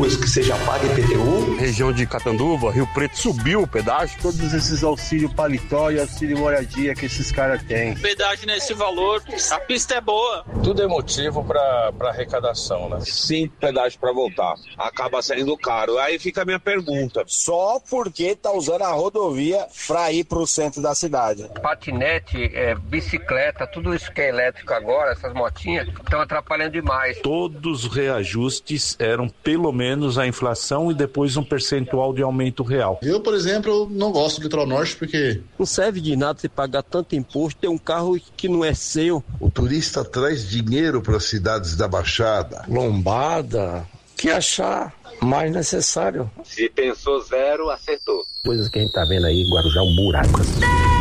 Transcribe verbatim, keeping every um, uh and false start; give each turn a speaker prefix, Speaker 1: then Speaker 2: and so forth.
Speaker 1: menos que seja paga I P T U?
Speaker 2: Região de Catanduva, Rio Preto, subiu o pedágio.
Speaker 3: Todos esses auxílio paletó e auxílio moradia que esses caras têm.
Speaker 4: Pedágio nesse valor, a pista é boa.
Speaker 5: Tudo é motivo para arrecadação, né?
Speaker 6: Sim, pedágio para voltar. Acaba saindo caro. Aí fica a minha pergunta.
Speaker 7: Só porque tá usando a rodovia para ir pro centro da cidade.
Speaker 8: Patinete, é, bicicleta, tudo isso que é elétrico agora, essas motinhas, estão atrapalhando demais.
Speaker 9: Todos os reajustes eram pelo menos a inflação e depois um percentual de aumento real.
Speaker 10: Eu, por exemplo, não gosto do Litoral Norte porque...
Speaker 11: Não serve de nada você pagar tanto imposto, ter um carro que não é seu.
Speaker 12: O turista traz dinheiro para as cidades da Baixada.
Speaker 13: Lombada, que achar mais necessário.
Speaker 14: Se pensou zero, acertou.
Speaker 15: Coisas que a gente tá vendo aí, Guarujá é um buraco assim.